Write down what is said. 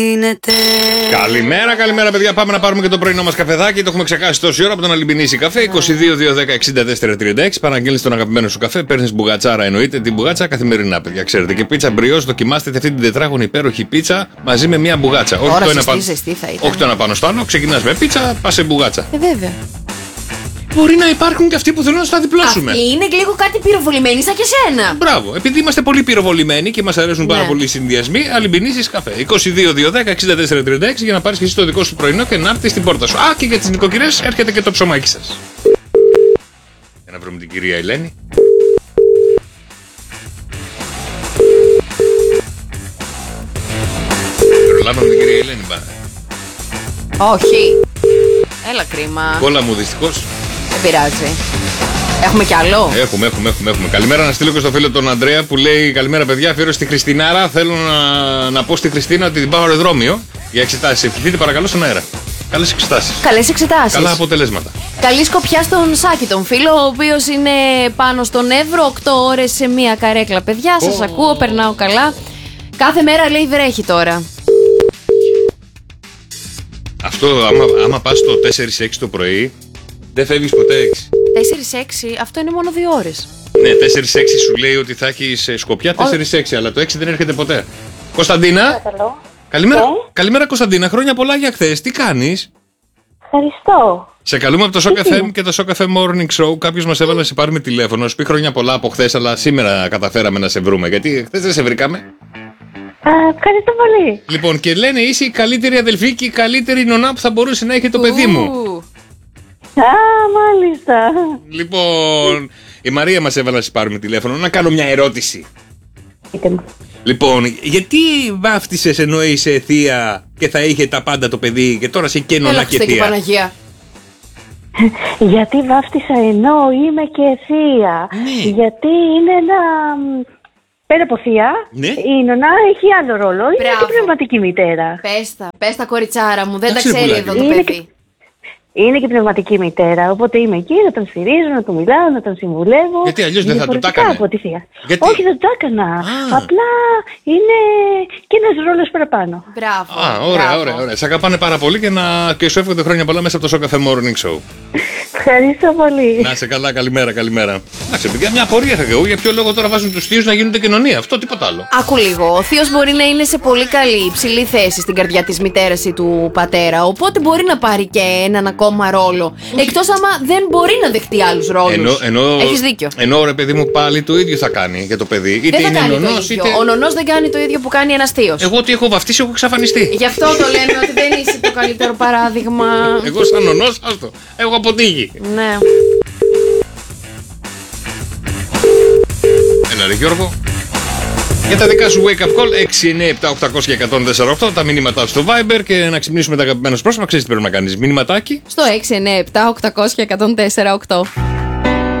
Καλημέρα, καλημέρα, παιδιά. Πάμε να πάρουμε και το πρωινό μας καφεδάκι. Το έχουμε ξεχάσει τόση ώρα από τον Αλυμπινίση καφέ. 22-210-64-36. Παραγγέλνεις τον αγαπημένο σου καφέ. Παίρνεις μπουγατσάρα, εννοείται την μπουγάτσα καθημερινά, παιδιά. Ξέρετε. Και πίτσα μπριός. Δοκιμάστε αυτή την τετράγωνη υπέροχη πίτσα μαζί με μια μπουγάτσα. Όχι το ένα πάνω στο άλλο. Ξεκινάς με πίτσα, πας σε μπουγάτσα. Βέβαια. Μπορεί να υπάρχουν και αυτοί που θέλουν να στα διπλώσουμε. Αυτοί είναι λίγο κάτι πυροβολημένοι, σαν και σένα. Μπράβο. Επειδή είμαστε πολύ πυροβολημένοι και μας αρέσουν πάρα πολύ οι συνδυασμοί, Αλυμπινίσεις καφέ. 22-210-64-36 για να πάρεις και εσύ το δικό σου πρωινό και να έρθει στην πόρτα σου. Α, και για τις νοικοκυρές έρχεται και το ψωμάκι σας. Για να βρούμε την κυρία Ελένη. Προλάβαμε την κυρία Ελένη, Όχι. Έλα, κρίμα. Κόλλα μου, δυστυχώς. Δεν πειράζει. Έχουμε κι άλλο. Έχουμε. Καλημέρα να στείλω και στο φίλο τον Ανδρέα που λέει: καλημέρα, παιδιά. Αφιέρω στη Χριστινάρα. Θέλω να πω στη Χριστίνα ότι την πάω αεροδρόμιο για εξετάσεις. Ευχηθείτε παρακαλώ στον αέρα. Καλές εξετάσεις. Καλές εξετάσεις. Καλά αποτελέσματα. Καλή σκοπιά στον Σάκη τον φίλο, ο οποίος είναι πάνω στον Εύρο 8 ώρες σε μία καρέκλα. Παιδιά, σας ακούω, περνάω καλά. Κάθε μέρα λέει βρέχει τώρα. Αυτό άμα πας το 4-6 το πρωί, δεν φεύγεις ποτέ 6. 4-6, αυτό είναι μόνο 2 ώρες. Ναι, 4-6 σου λέει ότι θα έχεις σκοπιά 4-6, αλλά το 6 δεν έρχεται ποτέ. Κωνσταντίνα. Καλημέρα. Καλημέρα Κωνσταντίνα, χρόνια πολλά για χθες. Τι κάνεις? Ευχαριστώ. Σε καλούμε από το Shock FM και το Shock FM Morning Show. Κάποιος μας έβαλε να σε πάρουμε τηλέφωνο. Σου πει χρόνια πολλά από χθες, αλλά σήμερα καταφέραμε να σε βρούμε. Γιατί χθες δεν σε βρήκαμε. Ευχαριστώ πολύ. Λοιπόν, και λένε είσαι η καλύτερη αδελφή και η καλύτερη νονά που θα μπορούσε να έχει το παιδί μου. Μάλιστα. Λοιπόν, η Μαρία μας έβαλε να σε πάρουμε τηλέφωνο. Να κάνω μια ερώτηση. Πείτε μου. Λοιπόν, γιατί βάφτισες ενώ είσαι θεία και θα είχε τα πάντα το παιδί και τώρα είσαι και νονά και θεία? Παναγία. Γιατί βάφτισα ενώ είμαι και θεία. Ναι. Γιατί είναι ένα... Πέρα από θεία, ναι. Η νονά έχει άλλο ρόλο. Είναι και πνευματική μητέρα. Πες τα κοριτσάρα μου, δεν τα ξέρει πουλάκι. εδώ το παιδί. Είναι και πνευματική μητέρα, οπότε είμαι εκεί να τον στηρίζω, να τον μιλάω, να τον συμβουλεύω. Γιατί αλλιώς δεν θα του τα έκανε? Από τη θεία. Γιατί? Όχι, δεν το έκανα. Απλά είναι και ένας ρόλος παραπάνω. Μπράβο. Ωραία. Σ' αγαπάνε πάρα πολύ και σου εύχονται χρόνια πολλά μέσα από το Shock FM Morning Show. Ευχαριστώ πολύ. Να είσαι καλά, καλημέρα. Εντάξει, παιδιά, μια απορία είχα και εγώ. Για ποιο λόγο τώρα βάζουν τους θείους να γίνονται κοινωνία? Αυτό, τίποτα άλλο. Άκου λίγο. Ο θείος μπορεί να είναι σε πολύ καλή υψηλή θέση στην καρδιά της μητέρας ή του πατέρα. Οπότε μπορεί να πάρει και έναν ακόμα ρόλο. Εκτός άμα δεν μπορεί να δεχτεί άλλους ρόλους. Έχεις δίκιο. Ενώ ρε παιδί μου πάλι το ίδιο θα κάνει για το παιδί. Είτε δεν θα είναι κάνει νονός, το ίδιο. Ο νονός δεν κάνει το ίδιο που κάνει ένας θείος. Εγώ τι έχω βαφτίσει, έχω εξαφανιστεί. Γι' αυτό το λένε ότι δεν είσαι το καλύτερο παράδειγμα. Εγώ σαν νονός, άστο. Έχω αποτύχει. Ναι. Έλα ρε Γιώργο. Για τα δικά σου wake up call 697-800-1048. Τα μηνύματά στο Viber και να ξυπνήσουμε τα αγαπημένα σου πρόσωπα. Ξέρεις τι πρέπει να κάνεις? Μηνυματάκι Στο 697-800-1048.